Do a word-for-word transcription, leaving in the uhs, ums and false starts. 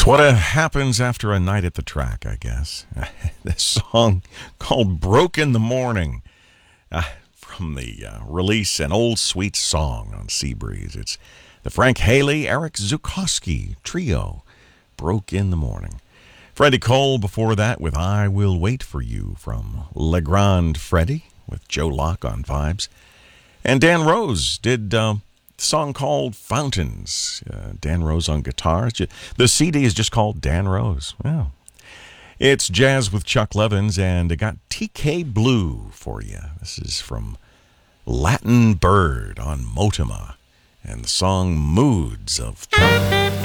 What uh, happens after a night at the track, I guess. This song called Broke in the Morning uh, from the uh, release An Old Sweet Song on Seabreeze. It's the Frank Haley, Eric Zukowski trio, Broke in the Morning. Freddie Cole before that with I Will Wait for You from Le Grand Freddie with Joe Locke on vibes. And Dan Rose did uh, a song called Fountains. Uh, Dan Rose on guitar. The C D is just called Dan Rose. Wow. It's Jazz with Chuck Levins, and I got T K Blue for you. This is from Latin Bird on Motima, and the song Moods of...